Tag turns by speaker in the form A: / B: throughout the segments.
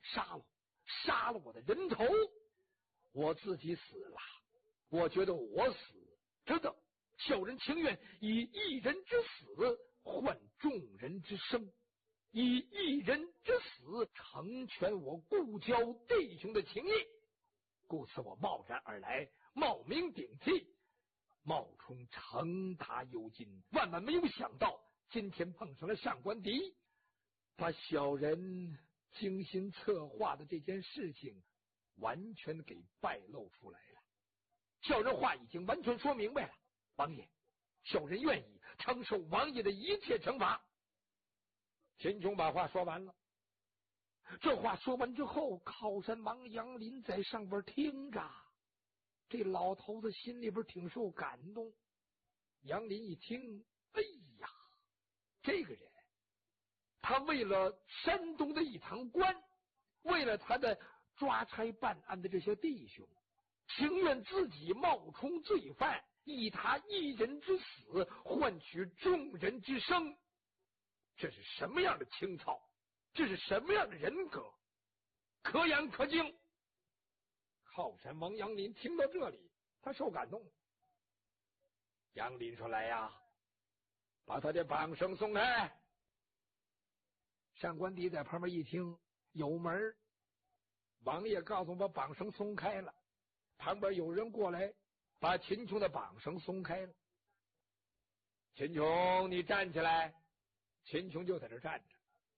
A: 杀了我的人头，我自己死了。我觉得我死真的，小人情愿以一人之死换众人之生，以一人之死成全我故交弟兄的情谊，故此我贸然而来，冒名顶替，冒充程达幽金。万万没有想到今天碰上了上官迪，把小人精心策划的这件事情完全给败露出来了。小人话已经完全说明白了，王爷，小人愿意承受王爷的一切惩罚。秦琼把话说完了，这话说完之后，靠山王杨林在上边听着，这老头子心里边挺受感动。杨林一听，哎呀，这个人他为了山东的一堂官，为了他的抓差办案的这些弟兄，情愿自己冒充罪犯，以他一人之死换取众人之生，这是什么样的情操？这是什么样的人格？可仰可敬。靠山王杨林听到这里，他受感动了。杨林说：“来呀，把他的绑绳松开。”上官迪在旁边一听，有门，王爷告诉我把绑绳松开了。旁边有人过来，把秦琼的绑绳松开了。秦琼，你站起来。秦琼就在这站着。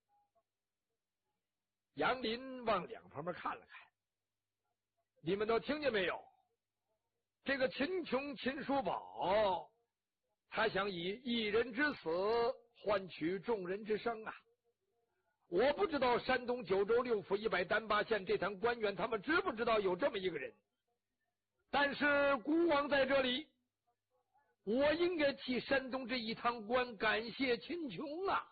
A: 杨林往两旁边看了看，你们都听见没有？这个秦琼秦叔宝，他想以一人之死换取众人之生啊！我不知道山东九州六府100单8县这堂官员他们知不知道有这么一个人，但是孤王在这里，我应该替山东这一堂官感谢秦琼啊！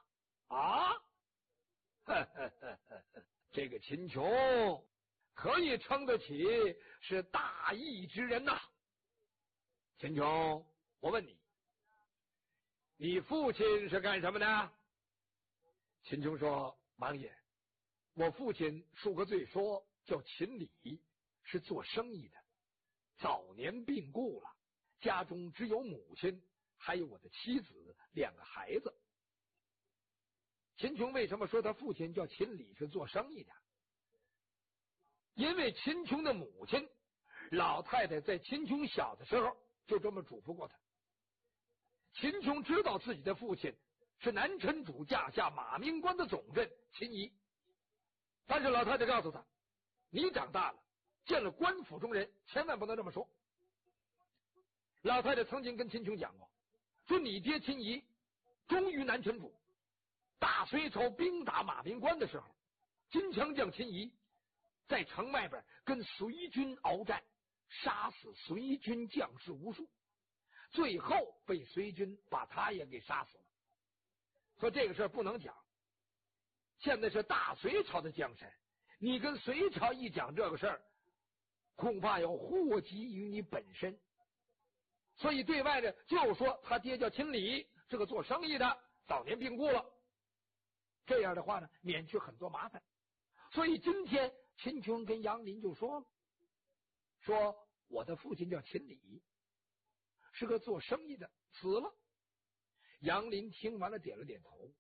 A: 这个秦琼可以称得起是大义之人呐。秦琼，我问你，你父亲是干什么的？秦琼说：王爷，我父亲恕个罪说叫秦礼，是做生意的，早年病故了，家中只有母亲还有我的妻子2个孩子。秦琼为什么说他父亲叫秦礼是做生意的？因为秦琼的母亲老太太在秦琼小的时候就这么嘱咐过他。秦琼知道自己的父亲是南陈主驾下马明关的总任秦仪，但是老太太告诉他，你长大了见了官府中人千万不能这么说。老太太曾经跟秦琼讲过，说你爹秦仪忠于南陈主，大隋朝兵打马明关的时候，金枪将秦仪在城外边跟隋军鏖战，杀死隋军将士无数，最后被隋军把他也给杀死了。说这个事儿不能讲，现在是大隋朝的江山，你跟隋朝一讲这个事儿，恐怕要祸及于你本身。所以对外的就说他爹叫秦礼，是个做生意的，早年病故了，这样的话呢，免去很多麻烦。所以今天秦琼跟杨林就说了，说我的父亲叫秦礼，是个做生意的，死了。杨林听完了点了点头。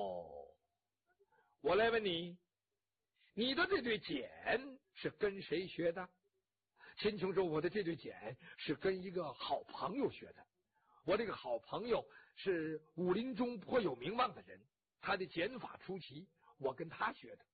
A: 我来问你，你的这对锏是跟谁学的？秦琼说，我的这对锏是跟一个好朋友学的。我这个好朋友是武林中颇有名望的人，他的剪法出奇，我跟他学的。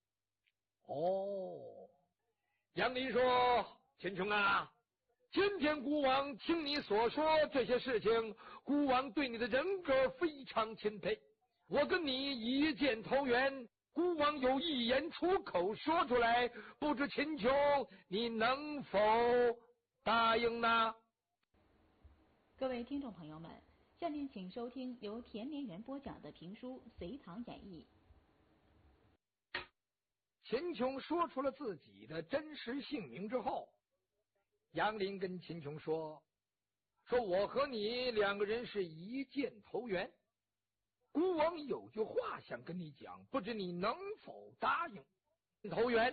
A: 杨林说，秦琼啊，今天孤王听你所说这些事情，孤王对你的人格非常钦佩，我跟你一箭投缘，孤王有一言出口说出来，不知秦琼你能否答应呢？
B: 各位听众朋友们，下面请收听由田连元播讲的评书《隋唐演义》。
A: 秦琼说出了自己的真实姓名之后，杨林跟秦琼说我和你2个人是一箭投缘，孤王有句话想跟你讲，不知你能否答应？投缘